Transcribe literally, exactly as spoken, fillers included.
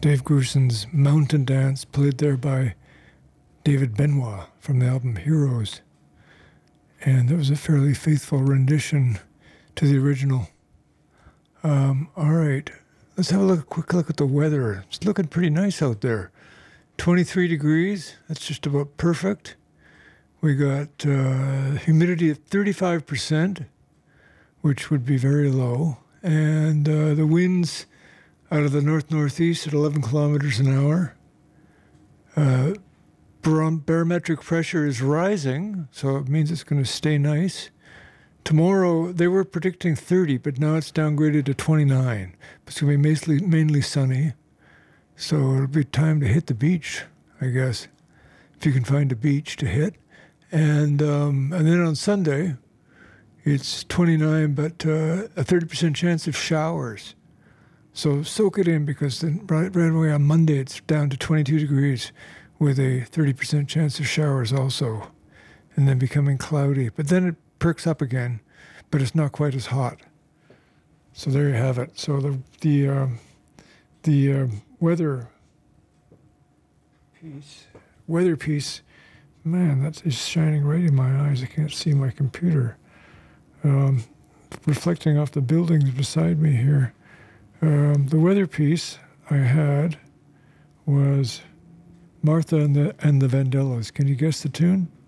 Dave Grusin's Mountain Dance, played there by David Benoit from the album Heroes. And that was a fairly faithful rendition to the original. Um, all right, let's have a look, a quick look at the weather. It's looking pretty nice out there. twenty-three degrees, that's just about perfect. We got uh, humidity at thirty-five percent, which would be very low. And uh, the winds out of the north-northeast at eleven kilometers an hour. Uh, barom- barometric pressure is rising, so it means it's going to stay nice. Tomorrow, they were predicting thirty, but now it's downgraded to twenty-nine. It's going to be mainly, mainly sunny, so it'll be time to hit the beach, I guess, if you can find a beach to hit. And um, and then on Sunday, it's twenty-nine, but uh, a thirty percent chance of showers. So soak it in, because then right, right away on Monday, it's down to twenty-two degrees with a thirty percent chance of showers also, and then becoming cloudy. But then it perks up again, but it's not quite as hot. So there you have it. So the the um, the uh, weather piece, weather piece, man, that is shining right in my eyes. I can't see my computer. Um, reflecting off the buildings beside me here. Um, the weather piece I had was Martha and the and the Vandellas. Can you guess the tune?